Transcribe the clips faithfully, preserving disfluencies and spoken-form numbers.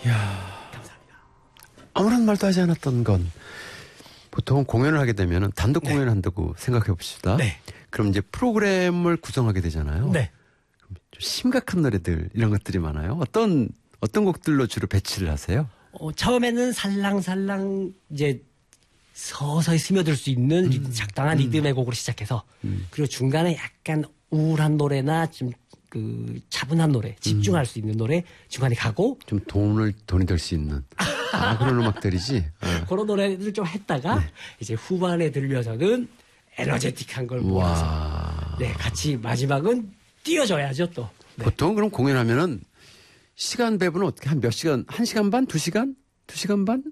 이야. 감사합니다. 아무런 말도 하지 않았던 건 보통 공연을 하게 되면 단독 네. 공연을 한다고 생각해 봅시다. 네. 그럼 이제 프로그램을 구성하게 되잖아요. 네. 좀 심각한 노래들 이런 것들이 많아요. 어떤 어떤 곡들로 주로 배치를 하세요? 어, 처음에는 살랑살랑 이제 서서히 스며들 수 있는 리- 적당한 리듬의 곡으로 시작해서 그리고 중간에 약간 우울한 노래나 좀 그 차분한 노래, 집중할 수 있는 노래 중간에 가고 좀 돈을 돈이 될 수 있는 아, 그런 음악들이지. 아. 그런 노래를 좀 했다가 이제 후반에 들려서는 에너제틱한 걸 몰아서 와. 네, 같이 마지막은 띄워줘야죠 또. 네. 보통 그럼 공연하면은 시간 배분은 어떻게 한 몇 시간? 한 시간 반? 두 시간? 두 시간 반?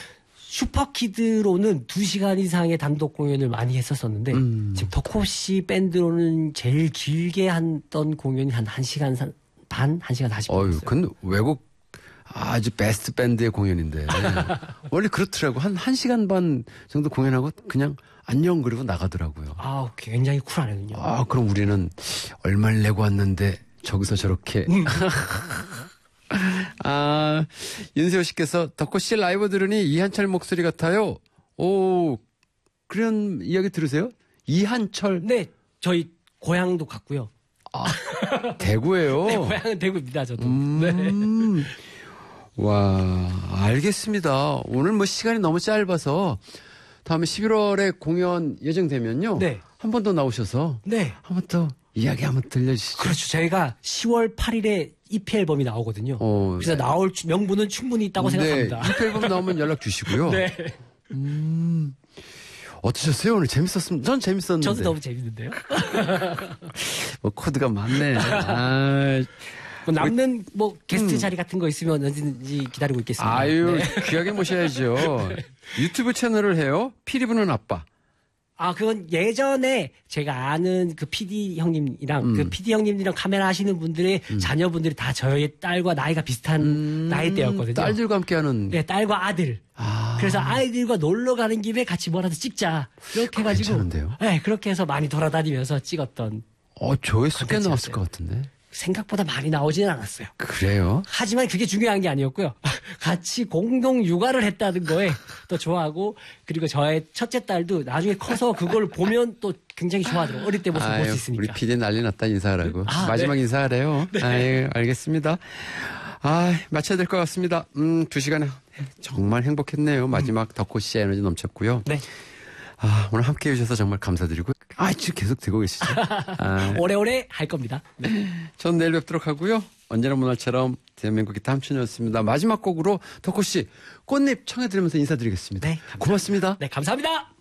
슈퍼키드로는 두 시간 이상의 단독 공연을 많이 했었었는데 음. 지금 덕호씨 밴드로는 제일 길게 했던 공연이 한 1시간 반, 한 시간 사십 분. 어유, 근데 외국 아주 베스트 밴드의 공연인데 원래 그렇더라고. 한 한 시간 반 정도 공연하고 그냥 안녕 그리고 나가더라고요. 아, 굉장히 쿨하거든요. 아, 그럼 우리는 얼마를 내고 왔는데 저기서 저렇게. 아, 윤세호 씨께서 덕호 씨 라이브 들으니 이한철 목소리 같아요. 오, 그런 이야기 들으세요? 이한철. 네, 저희 고향도 같고요. 아, 대구예요. 네, 고향은 대구입니다, 저도. 음. 네. 와, 알겠습니다. 오늘 뭐 시간이 너무 짧아서 다음에 십일월에 공연 예정되면요. 네. 한 번 더 나오셔서 네. 한 번 더 이야기 한번 들려주시죠. 그렇죠. 저희가 시월 팔일에 이피 앨범이 나오거든요. 어, 그래서 네. 나올 주- 명분은 충분히 있다고 생각합니다. 네, 이 앨범 나오면 연락 주시고요. 네. 어떠셨어요? 오늘 재밌었습니다. 전 재밌었는데. 저도 너무 재밌는데요. 뭐 코드가 많네. 아, 뭐 남는 뭐 게스트 자리 같은 거 있으면 언제든지 기다리고 있겠습니다. 아유, 네. 귀하게 모셔야죠. 유튜브 채널을 해요. 피리 부는 아빠. 아, 그건 예전에 제가 아는 그 피디 형님이랑 음. 그 피디 형님이랑 카메라 하시는 분들의 자녀분들이 다 저희 딸과 나이가 비슷한 나이대였거든요. 음, 딸들과 함께하는. 네, 딸과 아들. 아, 그래서 아이들과 놀러 가는 김에 같이 뭐라도 찍자. 이렇게 해가지고. 괜찮은데요? 네, 그렇게 해서 많이 돌아다니면서 찍었던. 어, 조회수 꽤 컨텐츠였어요. 나왔을 것 같은데. 생각보다 많이 나오지는 않았어요. 그래요? 하지만 그게 중요한 게 아니었고요. 같이 공동 육아를 했다는 거에 또 좋아하고, 그리고 저의 첫째 딸도 나중에 커서 그걸 보면 또 굉장히 좋아하더라고요. 어릴 때 모습 볼 수 아유, 있으니까. 우리 피디 난리 났다 인사하라고. 아, 마지막 네. 인사하래요. 아유, 알겠습니다. 아, 마쳐야 될 것 같습니다. 음, 두 시간 정말 행복했네요. 마지막 덕호 씨의 에너지 넘쳤고요. 네. 아, 오늘 함께 해주셔서 정말 감사드리고. 아, 지금 계속 들고 계시죠? 아, 오래오래 할 겁니다. 네. 전 내일 뵙도록 하고요. 언제나 문화처럼 대한민국 기타 함춘이었습니다. 마지막 곡으로 덕호 씨 꽃잎 청해드리면서 인사드리겠습니다. 네, 감사합니다. 고맙습니다. 네, 감사합니다.